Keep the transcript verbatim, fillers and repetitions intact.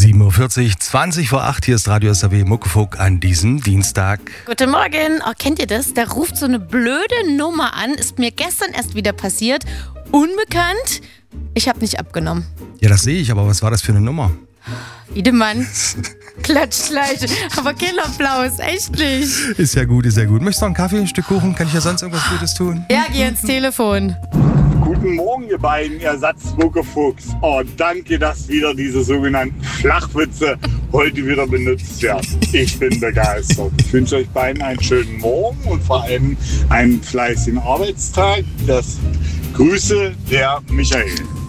sieben Uhr vierzig, zwanzig vor acht, hier ist Radio S R W Muckefuck an diesem Dienstag. Guten Morgen. Oh, kennt ihr das? Da ruft so eine blöde Nummer an. Ist mir gestern erst wieder passiert. Unbekannt. Ich habe nicht abgenommen. Ja, das sehe ich, aber was war das für eine Nummer? Wiedemann. Klatscht gleich. Aber kein Applaus. Echt nicht. Ist ja gut, ist ja gut. Möchtest du noch einen Kaffee, ein Stück Kuchen? Kann ich ja sonst irgendwas Gutes tun? Ja, geh ins Telefon. Guten Morgen, ihr beiden Ersatzmuckefuchs. Oh, danke, dass wieder diese sogenannten Flachwitze heute wieder benutzt werden. Ich bin begeistert. Ich wünsche euch beiden einen schönen Morgen und vor allem einen fleißigen Arbeitstag. Das Grüße, der Michael.